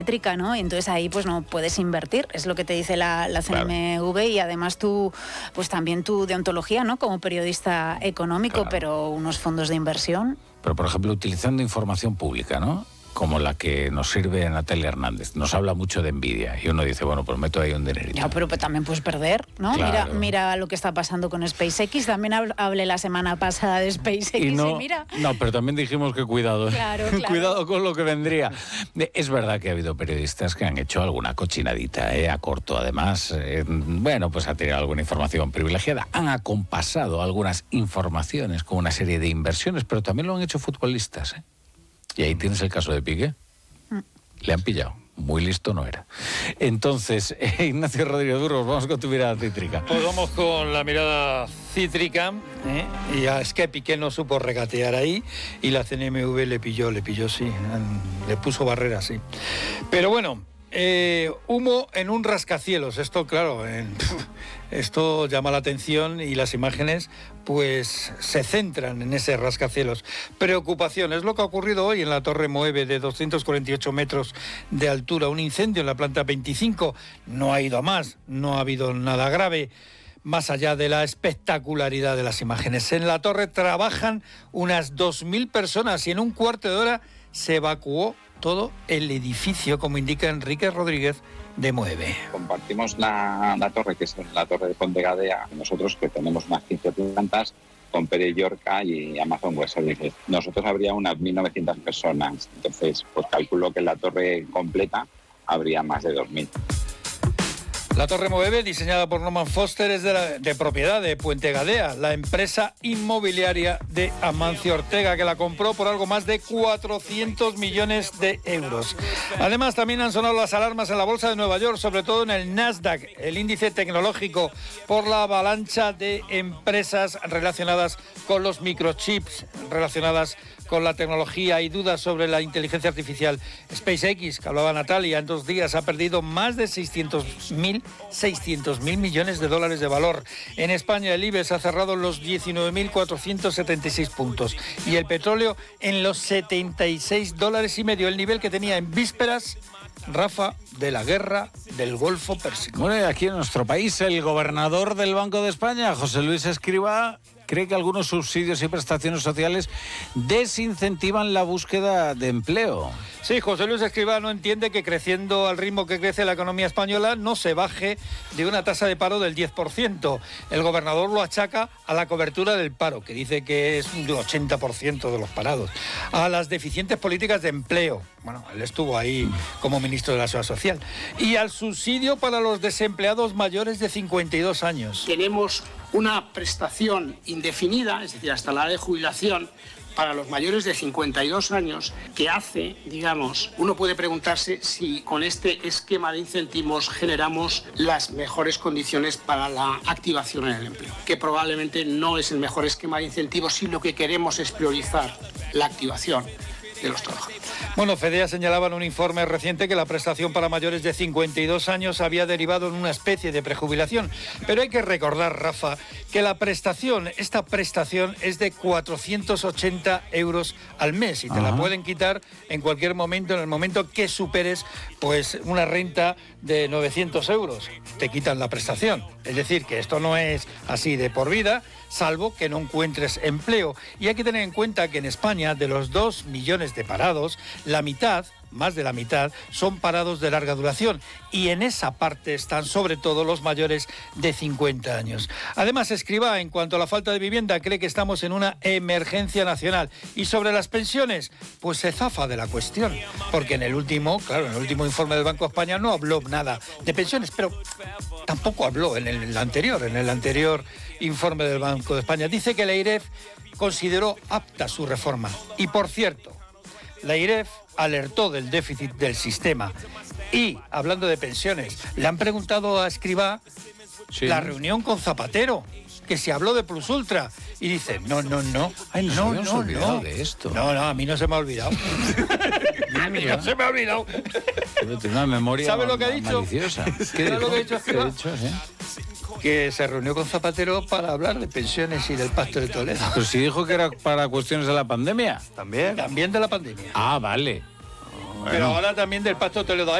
eléctrica, ¿no? Y entonces ahí pues no puedes invertir, es lo que te dice la CNMV, claro. Y además tú, pues también tu deontología, ¿no? Como periodista económico, claro. Pero unos fondos de inversión. Pero por ejemplo, utilizando información pública, ¿no? Como la que nos sirve Natalia Hernández. Nos habla mucho de Nvidia y uno dice, bueno, pues meto ahí un dinerito. Ya, pero también puedes perder, ¿no? Claro. Mira lo que está pasando con SpaceX. También hablé la semana pasada de SpaceX y mira. No, pero también dijimos que cuidado, claro. Cuidado con lo que vendría. Es verdad que ha habido periodistas que han hecho alguna cochinadita, a corto, además. Bueno, pues ha tenido alguna información privilegiada. Han acompasado algunas informaciones con una serie de inversiones, pero también lo han hecho futbolistas, ¿eh? Y ahí tienes el caso de Piqué. Le han pillado. Muy listo no era. Entonces, Ignacio Rodríguez Burgos, vamos con tu mirada cítrica. Pues vamos con la mirada cítrica. Y es que Piqué no supo regatear ahí y la CNMV le pilló, sí. Le puso barreras, sí. Pero bueno, humo en un rascacielos. Esto, claro, esto llama la atención y las imágenes pues se centran en ese rascacielos. Preocupación, es lo que ha ocurrido hoy en la Torre Moeve de 248 metros de altura. Un incendio en la planta 25, no ha ido a más, no ha habido nada grave, más allá de la espectacularidad de las imágenes. En la torre trabajan unas 2.000 personas y en un cuarto de hora se evacuó todo el edificio, como indica Enrique Rodríguez de Moeve. Compartimos la torre, que es la torre de Ponte Gadea, nosotros que tenemos unas 15 plantas, con Pere Llorca y Amazon Web Services. Nosotros habría unas 1.900 personas, entonces pues calculo que en la torre completa habría más de 2.000. La Torre Moeve, diseñada por Norman Foster, es de propiedad de Puente Gadea, la empresa inmobiliaria de Amancio Ortega, que la compró por algo más de 400 millones de euros. Además, también han sonado las alarmas en la Bolsa de Nueva York, sobre todo en el Nasdaq, el índice tecnológico, por la avalancha de empresas relacionadas con los microchips, relacionadas con la tecnología y dudas sobre la inteligencia artificial. SpaceX, que hablaba Natalia, en 2 días ha perdido más de 600.000 millones de dólares de valor. En España el IBEX ha cerrado en los 19.476 puntos y el petróleo en los 76 dólares y medio, el nivel que tenía en vísperas, Rafa, de la guerra del Golfo Pérsico. Bueno, y aquí en nuestro país el gobernador del Banco de España, José Luis Escrivá, cree que algunos subsidios y prestaciones sociales desincentivan la búsqueda de empleo. Sí, José Luis Escrivá no entiende que creciendo al ritmo que crece la economía española no se baje de una tasa de paro del 10%. El gobernador lo achaca a la cobertura del paro, que dice que es un 80% de los parados, a las deficientes políticas de empleo. Bueno, él estuvo ahí como ministro de la Seguridad Social. Y al subsidio para los desempleados mayores de 52 años. Tenemos una prestación indefinida, es decir, hasta la edad de jubilación, para los mayores de 52 años, que hace, digamos, uno puede preguntarse si con este esquema de incentivos generamos las mejores condiciones para la activación en el empleo, que probablemente no es el mejor esquema de incentivos si lo que queremos es priorizar la activación de los trabajadores. Bueno, FEDEA señalaba en un informe reciente que la prestación para mayores de 52 años había derivado en una especie de prejubilación. Pero hay que recordar, Rafa, que esta prestación es de 480 euros al mes y te la pueden quitar en cualquier momento, en el momento que superes pues una renta de 900 euros. Te quitan la prestación. Es decir, que esto no es así de por vida, salvo que no encuentres empleo. Y hay que tener en cuenta que en España, de los 2 millones de parados, la mitad, más de la mitad, son parados de larga duración. Y en esa parte están sobre todo los mayores de 50 años. Además, Escrivá, en cuanto a la falta de vivienda, cree que estamos en una emergencia nacional. Y sobre las pensiones, pues se zafa de la cuestión. Porque en el último informe del Banco de España no habló nada de pensiones, pero tampoco habló en el anterior informe del Banco de España. Dice que la IREF consideró apta su reforma. Y por cierto, la IREF alertó del déficit del sistema. Y, hablando de pensiones, le han preguntado a Escrivá la reunión con Zapatero, que se habló de Plus Ultra. Y dice, no. Ay, no de esto. No, a mí no se me ha olvidado. A mí no se me ha olvidado. Tiene una memoria ¿Sabe lo que ha dicho? Maliciosa. ¿Qué dijo? Lo que ha dicho Escrivá? Que se reunió con Zapatero para hablar de pensiones y del Pacto de Toledo. Pero si dijo que era para cuestiones de la pandemia. También de la pandemia. Ah, vale. Pero ahora también del Pacto Toledo.